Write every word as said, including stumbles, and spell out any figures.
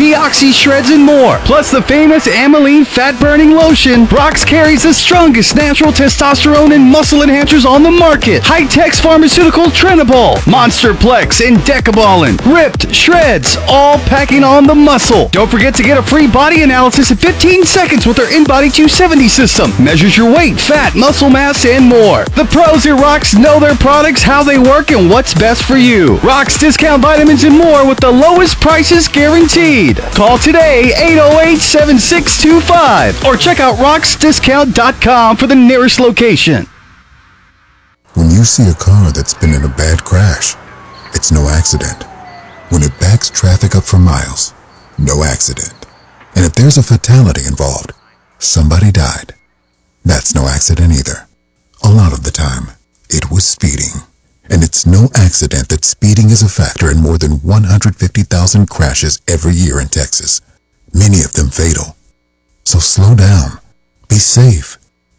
P Oxy Shreds, and more. Plus the famous Ameline fat-burning lotion. Rox carries the strongest natural testosterone and muscle enhancers on the market. High-Tex Pharmaceutical Trenibol, Monsterplex, and Decabolin. Ripped Shreds, all packing on the muscle. Don't forget to get a free body analysis in fifteen seconds with their InBody two seventy system. Measures your weight, fat, muscle mass, and more. The pros at Rox know their products, how they work, and what's best for you. Rox discount vitamins and more with the lowest prices guaranteed. Call today, eight oh eight, seven six two five, or check out rox discount dot com for the nearest location. When you see a car that's been in a bad crash, it's no accident. When it backs traffic up for miles, no accident. And if there's a fatality involved, somebody died, that's no accident either. A lot of the time, it was speeding. And it's no accident that speeding is a factor in more than one hundred fifty thousand crashes every year in Texas, many of them fatal. So slow down, be safe,